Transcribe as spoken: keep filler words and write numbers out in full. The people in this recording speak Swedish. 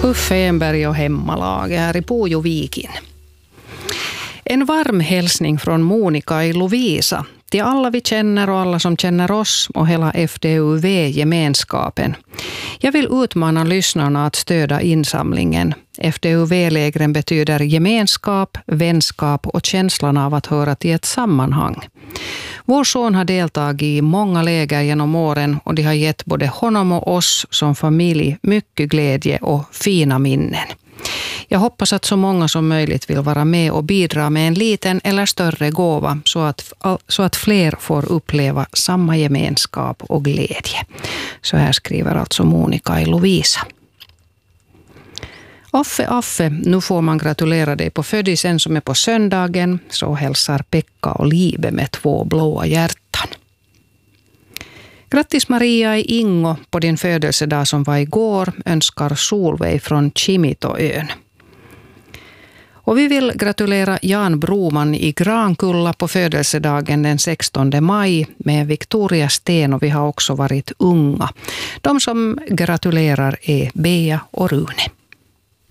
Uffe Enberg och hemmalag här i Pujovikin. En varm hälsning från Monica i Lovisa till alla vi känner och alla som känner oss och hela F D U V-gemenskapen. Jag vill utmana lyssnarna att stödja insamlingen. F D U V-lägren betyder gemenskap, vänskap och känslan av att höra till ett sammanhang. Vår son har deltagit i många läger genom åren och det har gett både honom och oss som familj mycket glädje och fina minnen. Jag hoppas att så många som möjligt vill vara med och bidra med en liten eller större gåva så att, så att fler får uppleva samma gemenskap och glädje. Så här skriver alltså Monica i Lovisa. Affe, Affe, nu får man gratulera dig på födseln som är på söndagen, så hälsar Pekka och Libe med två blåa hjärtan. Grattis Maria i Ingo på din födelsedag som var igår, önskar Solveig från Kimitoön. Och vi vill gratulera Jan Broman i Grankulla på födelsedagen den sextonde maj med Victoria Sten, och vi har också varit unga. De som gratulerar är Bea och Rune.